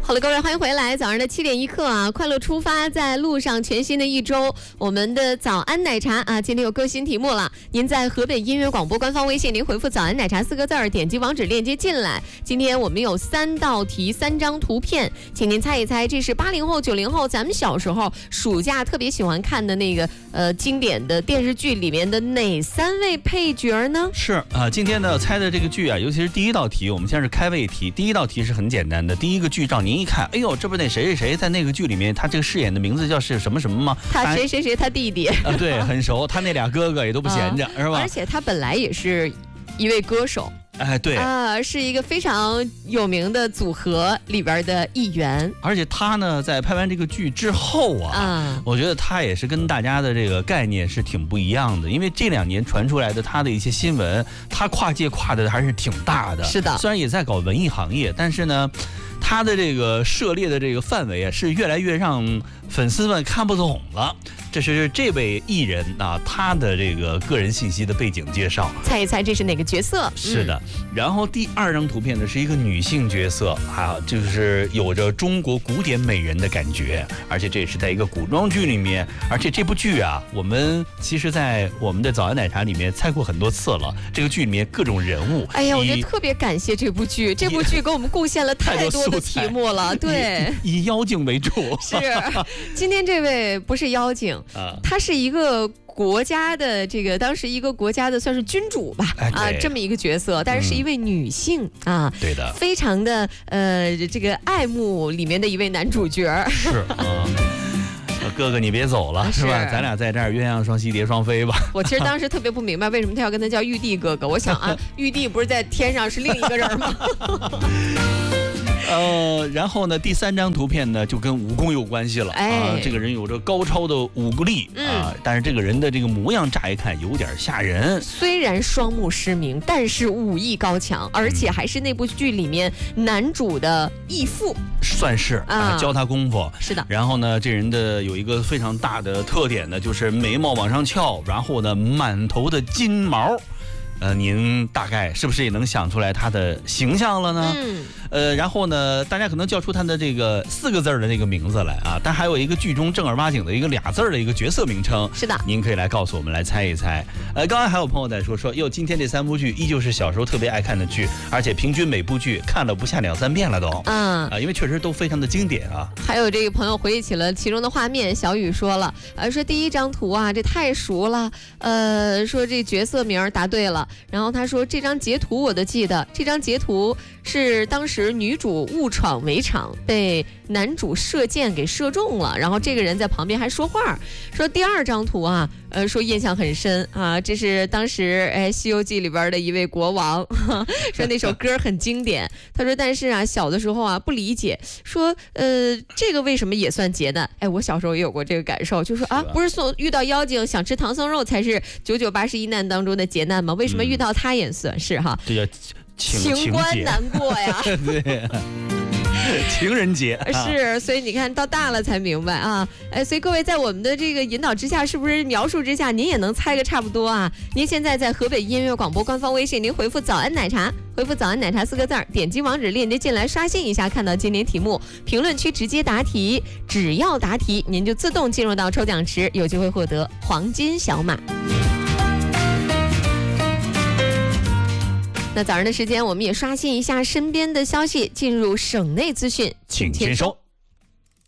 好了，各位，欢迎回来。早上的7点1刻啊，快乐出发，在路上，全新的一周，我们的早安奶茶啊，今天有更新题目了。您在河北音乐广播官方微信，您回复"早安奶茶"4个字儿，点击网址链接进来。今天我们有3道题，3张图片，请您猜一猜，这是80后、90后咱们小时候暑假特别喜欢看的那个经典的电视剧里面的哪3位配角呢？ 是今天呢猜的这个剧啊，尤其是第一道题，我们先是开胃题。第一道题是很简单的，第一个剧照您一看，哎呦，这不是那谁谁谁在那个剧里面，他这个饰演的名字叫是什么什么吗？ 他谁谁谁他弟弟对，很熟，他那俩哥哥也都不闲着，是吧？ 而且他本来也是一位歌手。 对是一个非常有名的组合里边的一员。 而且他呢，在拍完这个剧之后我觉得他也是跟大家的这个概念是挺不一样的，因为这2年传出来的他的一些新闻，他跨界跨的还是挺大的。 是的， 虽然也在搞文艺行业，但是呢，他的这个涉猎的这个范围是越来越让粉丝们看不懂了。这是这位艺人他的这个个人信息的背景介绍。 猜一猜这是哪个角色？ 是的。然后第2张图片呢是一个女性角色就是有着中国古典美人的感觉，而且这也是在一个古装剧里面。而且这部剧我们其实在我们的早安奶茶里面猜过很多次了。这个剧里面各种人物， 哎呀，我觉得特别感谢这部剧，这部剧给我们贡献了太多的题目了。对， 以妖精为主。 是，今天这位不是妖精，他是一个国家的当时一个国家的算是君主吧，这么一个角色，但是是一位女性对的， 非常的这个爱慕里面的一位男主角。 是哥哥你别走了，是吧？咱俩在这儿鸳鸯双栖蝶双飞吧。 我其实当时特别不明白为什么他要跟他叫玉帝哥哥，我想玉帝不是在天上是另一个人吗？ 然后呢，第3张图片呢就跟武功有关系了。这个人有着高超的武力但是这个人的这个模样乍一看有点吓人。 虽然双目失明，但是武艺高强，而且还是那部剧里面男主的义父， 算是教他功夫。 是的。 然后呢，这人的有一个非常大的特点呢，就是眉毛往上翘，然后呢满头的金毛。您大概是不是也能想出来他的形象了呢？然后呢，大家可能叫出他的这个4个字的那个名字来但还有一个剧中正儿八经的一个2字的一个角色名称。 是的， 您可以来告诉我们，来猜一猜。刚才还有朋友在说，哟，今天这3部剧依旧是小时候特别爱看的剧，而且平均每部剧看了不下2、3遍了都。因为确实都非常的经典还有这个朋友回忆起了其中的画面，小雨说了，说第1张图这太熟了，说这角色名答对了。然后他说这张截图我都记得，这张截图是当时女主误闯围场，被男主射箭给射中了，然后这个人在旁边还说话，说第2张图说印象很深这是当时西游记里边的一位国王说那首歌很经典。他说但是小的时候不理解，说这个为什么也算劫难？我小时候也有过这个感受，就说不是遇到妖精想吃唐僧肉才是9981难当中的劫难吗？为什么遇到他也算是这叫情关难过呀。 对，情人节是，所以你看到大了才明白所以各位在我们的这个引导之下，是不是描述之下您也能猜个差不多您现在在河北音乐广播官方微信，您回复"早安奶茶"，回复"早安奶茶"4个字，点击网址链接进来刷新一下，看到今天题目，评论区直接答题，只要答题您就自动进入到抽奖池，有机会获得黄金小马。那早上的时间，我们也刷新一下身边的消息，进入省内资讯， 请签收。